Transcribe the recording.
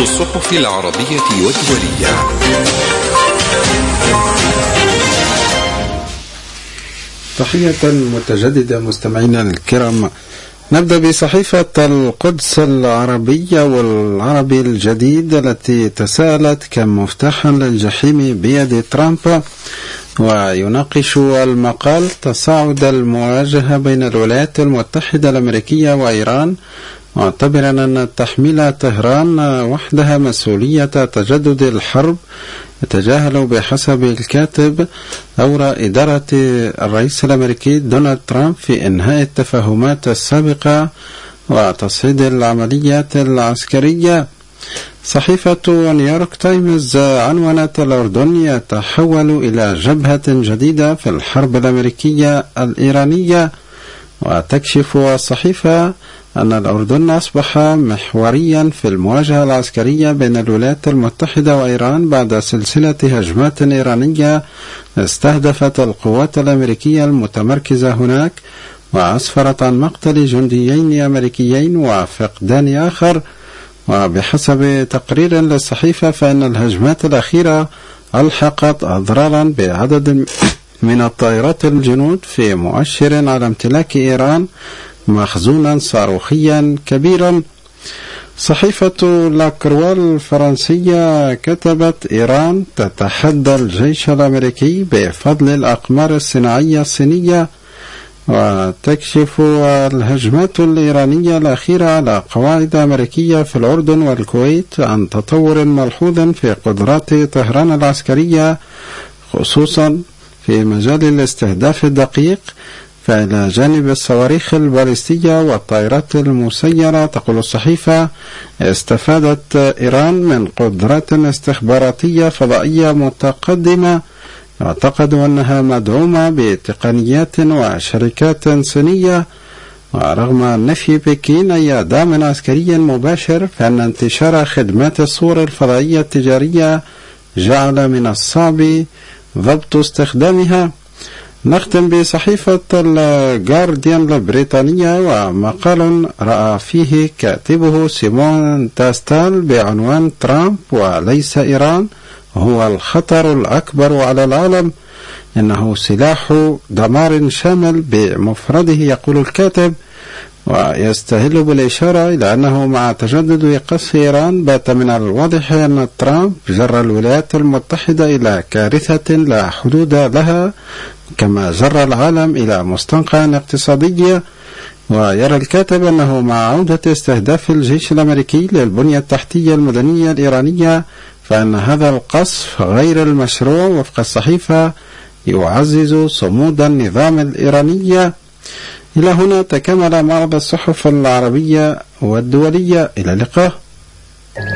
الصحف العربية والدولية. تحية متجددة مستمعينا الكرام. نبدأ بصحيفة القدس العربية والعربي الجديد التي تساءلت كم مفتاحا للجحيم بيد ترامب، ويناقش المقال تصاعد المواجهة بين الولايات المتحدة الأمريكية وإيران، معتبرا أن تحميل طهران وحدها مسؤولية تجدد الحرب. يتجاهل بحسب الكاتب دور إدارة الرئيس الأمريكي دونالد ترامب في إنهاء التفاهمات السابقة وتصعيد العمليات العسكرية. صحيفة نيويورك تايمز عنونت الأردن يتحول إلى جبهة جديدة في الحرب الأمريكية الإيرانية، وتكشف الصحيفة أن الأردن أصبح محوريا في المواجهة العسكرية بين الولايات المتحدة وإيران بعد سلسلة هجمات إيرانية استهدفت القوات الأمريكية المتمركزة هناك، وأسفرت عن مقتل جنديين أمريكيين وفقدان آخر. وبحسب تقرير للصحيفة فإن الهجمات الأخيرة ألحقت أضرارا بعدد من الطائرات الجنود، في مؤشر على امتلاك إيران مخزونا صاروخيا كبيرا. صحيفة لاكروال الفرنسية كتبت: إيران تتحدى الجيش الأمريكي بفضل الأقمار الصناعية الصينية. وتكشف الهجمات الإيرانية الأخيرة على قواعد أمريكية في الأردن والكويت عن تطور ملحوظ في قدرات طهران العسكرية، خصوصا في مجال الاستهداف الدقيق. فإلى جانب الصواريخ البالستية والطائرات المسيرة، تقول الصحيفة، استفادت إيران من قدرات استخباراتية فضائية متقدمة يعتقد أنها مدعومة بتقنيات وشركات صينية. ورغم نفي بكين أي دعم عسكري مباشر، فإن انتشار خدمات الصور الفضائية التجارية جعل من الصعب ضبط استخدامها. نختم بصحيفة الجارديان البريطانية ومقال رأى فيه كاتبه سيمون تاستال بعنوان: ترامب وليس إيران هو الخطر الأكبر على العالم، إنه سلاح دمار شامل بمفرده. يقول الكاتب، ويستهل بالإشارة إلى أنه مع تجدد قصف إيران بات من الواضح أن ترامب جر الولايات المتحدة إلى كارثة لا حدود لها، كما جر العالم إلى مستنقع اقتصادي. ويرى الكاتب أنه مع عودة استهداف الجيش الأمريكي للبنية التحتية المدنية الإيرانية، فإن هذا القصف غير المشروع وفق الصحيفة يعزز صمود النظام الإيراني. إلى هنا تكمل معرض الصحف العربية والدولية. إلى اللقاء.